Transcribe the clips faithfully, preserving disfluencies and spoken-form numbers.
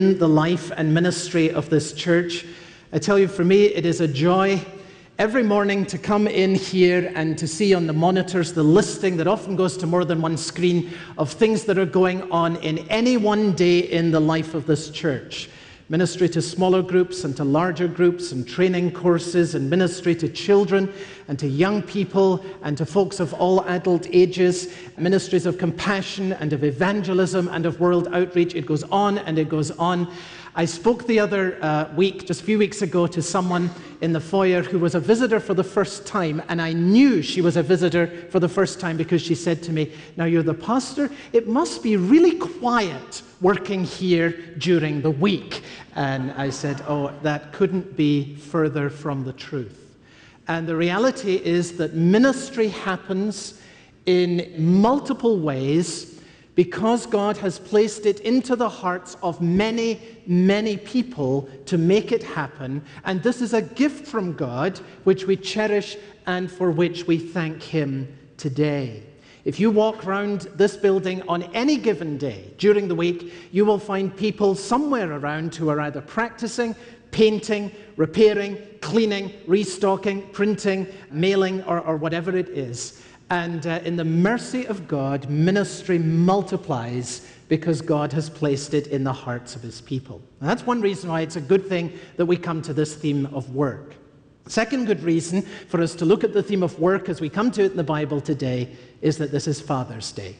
the life and ministry of this church. I tell you, for me, it is a joy every morning to come in here and to see on the monitors the listing that often goes to more than one screen of things that are going on in any one day in the life of this church. Ministry to smaller groups and to larger groups, and training courses, and ministry to children and to young people and to folks of all adult ages, ministries of compassion and of evangelism and of world outreach. It goes on and it goes on. I spoke the other uh, week, just a few weeks ago, to someone in the foyer who was a visitor for the first time, and I knew she was a visitor for the first time because she said to me, "Now you're the pastor, it must be really quiet working here during the week." And I said, "Oh, that couldn't be further from the truth." And the reality is that ministry happens in multiple ways because God has placed it into the hearts of many, many people to make it happen. And this is a gift from God which we cherish and for which we thank Him today. If you walk around this building on any given day during the week, you will find people somewhere around who are either practicing, painting, repairing, cleaning, restocking, printing, mailing, or, or whatever it is. And uh, in the mercy of God, ministry multiplies because God has placed it in the hearts of His people. And that's one reason why it's a good thing that we come to this theme of work. Second good reason for us to look at the theme of work as we come to it in the Bible today is that this is Father's Day.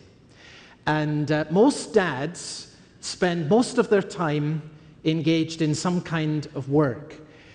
And uh, most dads spend most of their time engaged in some kind of work.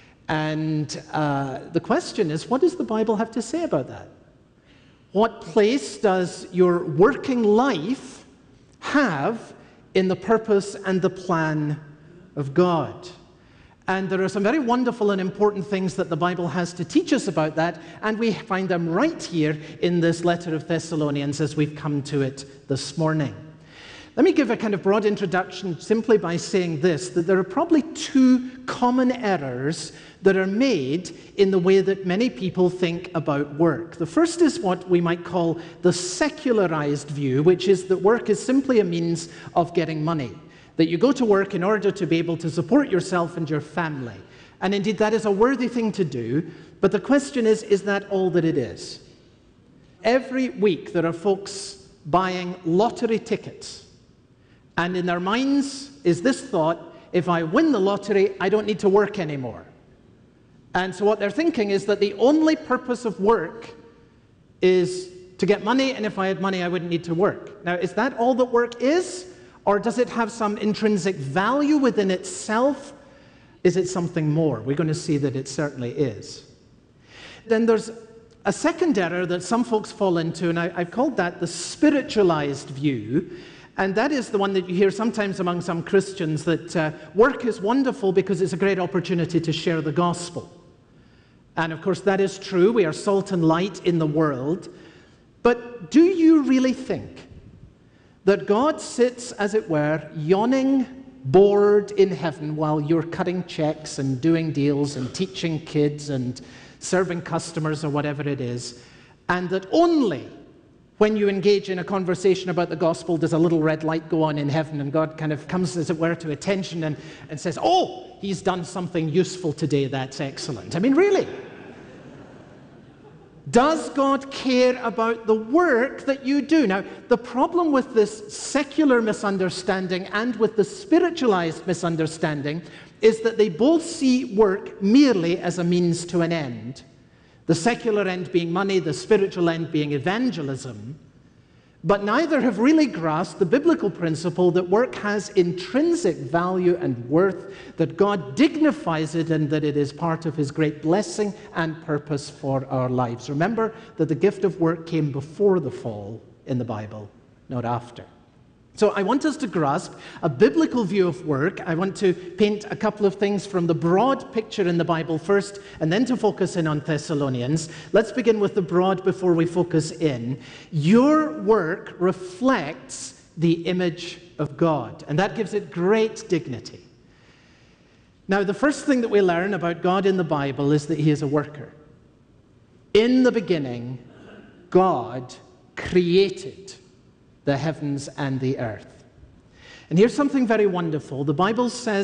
And uh, the question is, what does the Bible have to say about that? What place does your working life have in the purpose and the plan of God? And there are some very wonderful and important things that the Bible has to teach us about that, and we find them right here in this letter of Thessalonians as we've come to it this morning. Let me give a kind of broad introduction simply by saying this, that there are probably two common errors that are made in the way that many people think about work. The first is what we might call the secularized view, which is that work is simply a means of getting money, that you go to work in order to be able to support yourself and your family. And indeed, that is a worthy thing to do, but the question is, is that all that it is? Every week there are folks buying lottery tickets, and in their minds is this thought: if I win the lottery, I don't need to work anymore. And so what they're thinking is that the only purpose of work is to get money, and if I had money, I wouldn't need to work. Now, is that all that work is? Or does it have some intrinsic value within itself? Is it something more? We're going to see that it certainly is. Then there's a second error that some folks fall into, and I, I've called that the spiritualized view. And that is the one that you hear sometimes among some Christians, that uh, work is wonderful because it's a great opportunity to share the gospel. And of course that is true. We are salt and light in the world. But do you really think that God sits, as it were, yawning, bored in heaven while you're cutting checks and doing deals and teaching kids and serving customers or whatever it is, and that only when you engage in a conversation about the gospel does a little red light go on in heaven and God kind of comes, as it were, to attention and, and says, "Oh, he's done something useful today, that's excellent"? I mean, really? Does God care about the work that you do? Now, the problem with this secular misunderstanding and with the spiritualized misunderstanding is that they both see work merely as a means to an end. The secular end being money, the spiritual end being evangelism. But neither have really grasped the biblical principle that work has intrinsic value and worth, that God dignifies it, and that it is part of His great blessing and purpose for our lives. Remember that the gift of work came before the fall in the Bible, not after. So I want us to grasp a biblical view of work. I want to paint a couple of things from the broad picture in the Bible first, and then to focus in on Thessalonians. Let's begin with the broad before we focus in. Your work reflects the image of God, and that gives it great dignity. Now, the first thing that we learn about God in the Bible is that He is a worker. In the beginning, God created the heavens and the earth. And here's something very wonderful. The Bible says